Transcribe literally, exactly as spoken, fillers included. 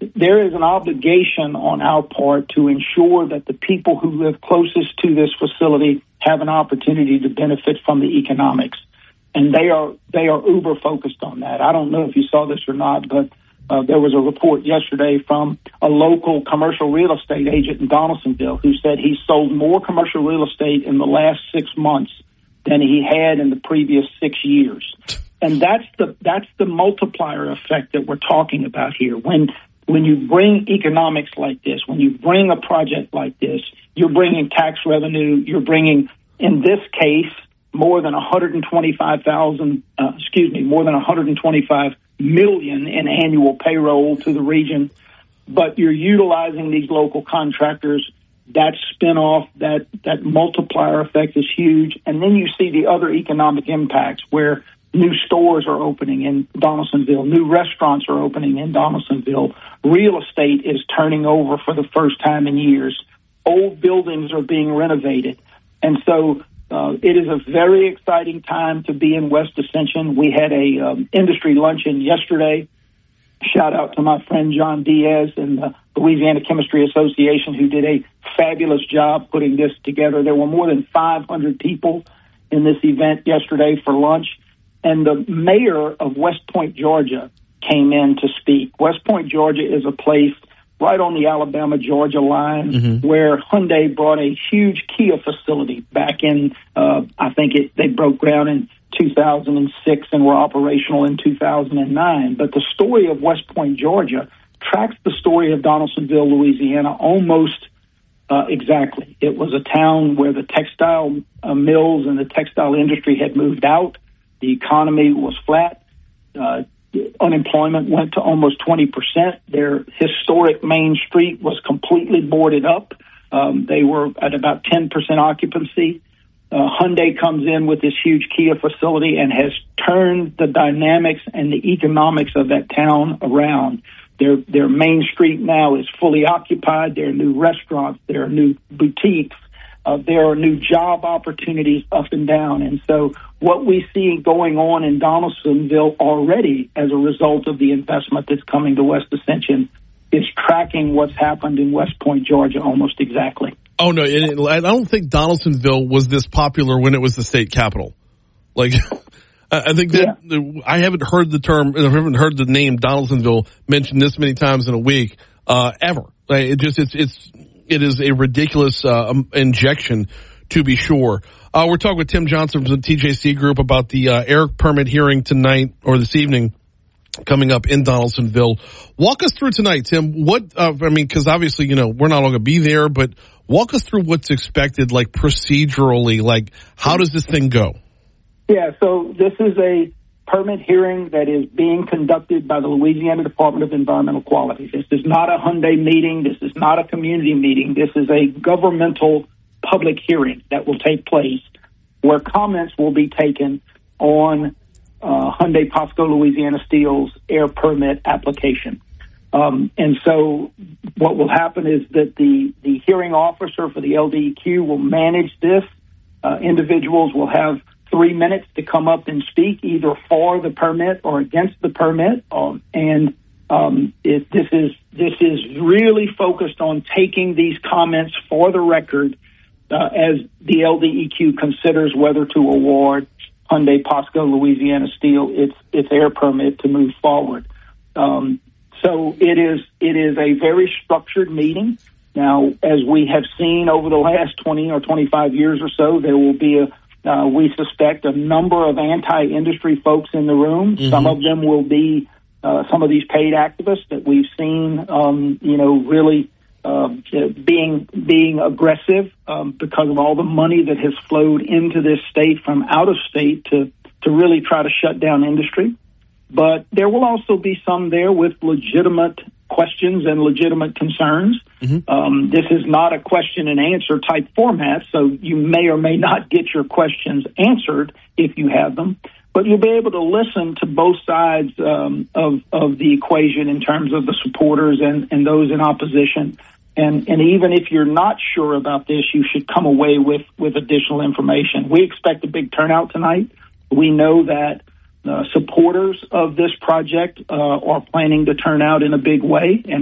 there is an obligation on our part to ensure that the people who live closest to this facility have an opportunity to benefit from the economics. And they are they are uber focused on that. I don't know if you saw this or not, but uh, there was a report yesterday from a local commercial real estate agent in Donaldsonville who said he sold more commercial real estate in the last six months than he had in the previous six years. And that's the that's the multiplier effect that we're talking about here. When when you bring economics like this, when you bring a project like this, you're bringing tax revenue, you're bringing, in this case, more than one hundred twenty-five thousand, uh, excuse me, more than one hundred twenty-five million in annual payroll to the region. But you're utilizing these local contractors. That spinoff, that that multiplier effect is huge. And then you see the other economic impacts where new stores are opening in Donaldsonville, new restaurants are opening in Donaldsonville, real estate is turning over for the first time in years, old buildings are being renovated. And so uh, it is a very exciting time to be in West Ascension. We had a um, industry luncheon yesterday. Shout out to my friend John Diaz and the Louisiana Chemistry Association, who did a fabulous job putting this together. There were more than five hundred people in this event yesterday for lunch. And the mayor of West Point, Georgia, came in to speak. West Point, Georgia is a place right on the Alabama-Georgia line mm-hmm. where Hyundai brought a huge Kia facility back in, uh, I think it they broke ground in two thousand six and were operational in two thousand nine. But the story of West Point, Georgia, tracks the story of Donaldsonville, Louisiana, almost uh, exactly. It was a town where the textile uh, mills and the textile industry had moved out. The economy was flat. Uh, unemployment went to almost twenty percent. Their historic main street was completely boarded up. Um, they were at about ten percent occupancy. Uh, Hyundai comes in with this huge Kia facility and has turned the dynamics and the economics of that town around. Their their main street now is fully occupied. There are new restaurants. There are new boutiques. Uh, there are new job opportunities up and down. And so what we see going on in Donaldsonville already as a result of the investment that's coming to West Ascension is tracking what's happened in West Point, Georgia, almost exactly. Oh, no, it, I don't think Donaldsonville was this popular when it was the state capital. Like, I think that yeah. I haven't heard the term, I haven't heard the name Donaldsonville mentioned this many times in a week, uh, ever. Like, it just, it's, it's, it is a ridiculous, uh, injection to be sure. Uh, we're talking with Tim Johnson from the T J C Group about the, uh, air permit hearing tonight or this evening coming up in Donaldsonville. Walk us through tonight, Tim. What, uh, I mean, cause obviously, you know, we're not all going to be there, but walk us through what's expected, like procedurally, like how does this thing go? Yeah, so this is a permit hearing that is being conducted by the Louisiana Department of Environmental Quality. This is not a Hyundai meeting. This is not a community meeting. This is a governmental public hearing that will take place where comments will be taken on uh, Hyundai POSCO Louisiana Steel's air permit application. Um, and so what will happen is that the, the hearing officer for the L D E Q will manage this. Uh, individuals will have three minutes to come up and speak either for the permit or against the permit. Um, and um, it, this is this is really focused on taking these comments for the record uh, as the L D E Q considers whether to award Hyundai POSCO Louisiana Steel its its air permit to move forward. Um, so it is it is a very structured meeting. Now, as we have seen over the last twenty or twenty-five years or so, there will be a Uh, we suspect a number of anti-industry folks in the room. Mm-hmm. Some of them will be uh, some of these paid activists that we've seen, um, you know, really uh, being being aggressive um, because of all the money that has flowed into this state from out of state to to really try to shut down industry. But there will also be some there with legitimate questions and legitimate concerns. Mm-hmm. Um, this is not a question and answer type format, so you may or may not get your questions answered if you have them, but you'll be able to listen to both sides um, of, of the equation in terms of the supporters and, and those in opposition. And, and even if you're not sure about this, you should come away with, with additional information. We expect a big turnout tonight. We know that Uh, supporters of this project uh, are planning to turn out in a big way, and